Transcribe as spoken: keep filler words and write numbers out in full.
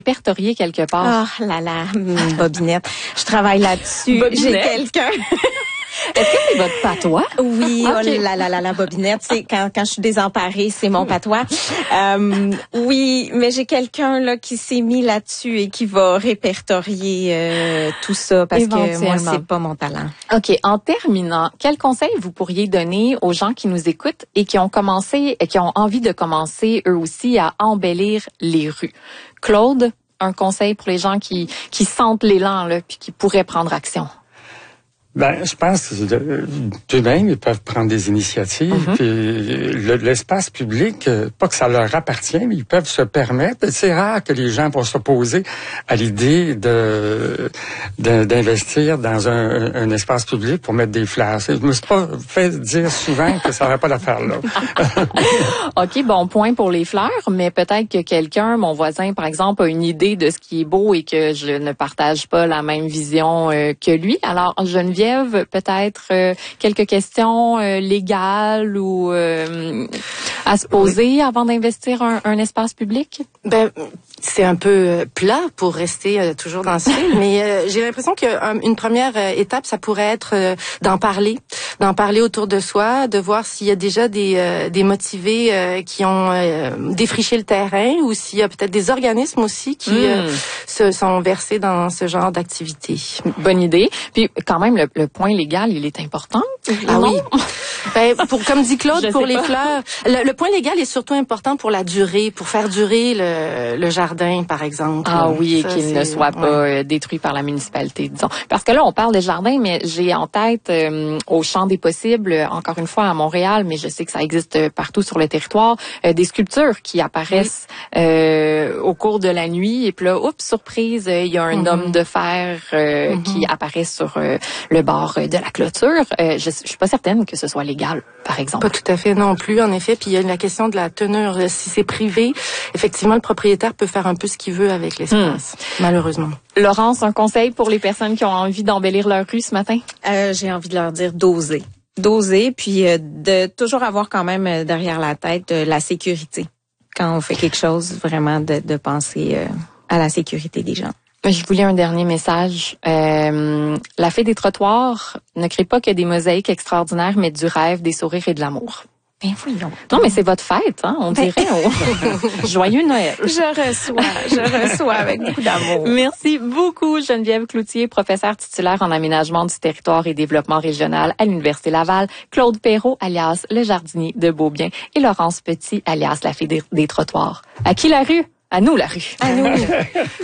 répertorié quelque part. Oh là là, hum, Bobinette. Je travaille là-dessus. J'ai quelqu'un. Est-ce que c'est votre patois? Oui, Okay. oh là là là là, Bobinette. C'est quand quand je suis désemparée, c'est mon patois. Euh, oui, mais j'ai quelqu'un là qui s'est mis là-dessus et qui va répertorier euh, tout ça parce que moi c'est pas mon talent. OK. En terminant, quel conseil vous pourriez donner aux gens qui nous écoutent et qui ont commencé, et qui ont envie de commencer eux aussi à embellir les rues? Claude, un conseil pour les gens qui qui sentent l'élan là puis qui pourraient prendre action. Ben, je pense que d'eux-mêmes, ils peuvent prendre des initiatives. Mm-hmm. Puis le, l'espace public, pas que ça leur appartient, mais ils peuvent se permettre. C'est rare que les gens vont s'opposer à l'idée de, de d'investir dans un, un espace public pour mettre des flashs. Je me suis pas fait dire souvent que ça n'aurait pas d'affaire là. OK, bon point pour les fleurs, mais peut-être que quelqu'un, mon voisin par exemple, a une idée de ce qui est beau et que je ne partage pas la même vision euh, que lui. Alors, Geneviève, peut-être euh, quelques questions euh, légales ou euh, à se poser oui. avant d'investir un, un espace public? Ben, c'est un peu plat pour rester euh, toujours dans ce film, mais euh, j'ai l'impression qu'une première euh, étape, ça pourrait être euh, d'en parler, d'en parler autour de soi, de voir s'il y a déjà des, euh, des motivés euh, qui ont euh, défriché le terrain ou s'il y a peut-être des organismes aussi qui mmh. euh, se sont versés dans ce genre d'activité. Bonne idée. Puis quand même, le, le point légal, il est important. Ah non? Oui. Ben, pour, comme dit Claude, Je pour les pas. fleurs, le, le point légal est surtout important pour la durée, pour faire durer le, le jardin, par exemple. Ah oui, et ça, qu'il ne soit pas ouais. détruit par la municipalité, disons. Parce que là, on parle de jardin, mais j'ai en tête euh, au Champ des possibles, encore une fois à Montréal, mais je sais que ça existe partout sur le territoire, euh, des sculptures qui apparaissent oui. euh, au cours de la nuit. Et puis là, oups, surprise, il y a un mm-hmm. homme de fer euh, mm-hmm. qui apparaît sur euh, le bord de la clôture. Euh, je, je suis pas certaine que ce soit légal, par exemple. Pas tout à fait non plus, en effet. Puis il y a la question de la teneur. Si c'est privé, effectivement, le propriétaire peut faire un peu ce qu'il veut avec l'espace, hmm. malheureusement. Laurence, un conseil pour les personnes qui ont envie d'embellir leur rue ce matin? Euh, j'ai envie de leur dire d'oser. D'oser, puis euh, de toujours avoir quand même euh, derrière la tête euh, la sécurité. Quand on fait quelque chose, vraiment de, de penser euh, à la sécurité des gens. Je voulais un dernier message. Euh, la fée des trottoirs ne crée pas que des mosaïques extraordinaires, mais du rêve, des sourires et de l'amour. Ben voyons. Non, mais c'est votre fête, hein, on dirait. Oh. Joyeux Noël. Je reçois, je reçois avec beaucoup d'amour. Merci beaucoup, Geneviève Cloutier, professeure titulaire en aménagement du territoire et développement régional à l'Université Laval, Claude Perrault, alias le jardinier de Beaubien, et Laurence Petit, alias la fée des, des trottoirs. À qui la rue? À nous la rue. À nous.